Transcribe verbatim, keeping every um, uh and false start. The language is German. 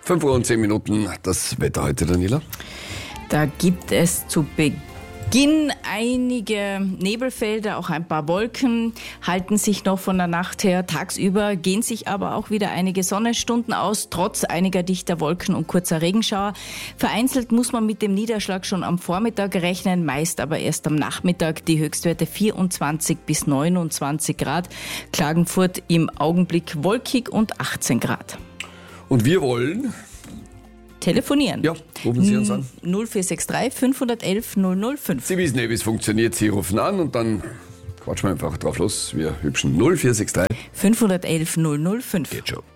fünf Uhr und zehn Minuten das Wetter heute, Daniela. Da gibt es zu Beginn einige Nebelfelder, auch ein paar Wolken, halten sich noch von der Nacht her. Tagsüber gehen sich aber auch wieder einige Sonnenstunden aus, trotz einiger dichter Wolken und kurzer Regenschauer. Vereinzelt muss man mit dem Niederschlag schon am Vormittag rechnen, meist aber erst am Nachmittag. Die Höchstwerte vierundzwanzig bis neunundzwanzig Grad. Klagenfurt im Augenblick wolkig und achtzehn Grad. Und wir wollen... telefonieren. Ja, rufen Sie uns an. null vier sechs drei fünf eins eins null null fünf. Sie wissen ja, wie es funktioniert. Sie rufen an und dann quatschen wir einfach drauf los. Wir hübschen null vier sechs drei fünf eins eins null null fünf. Geht schon.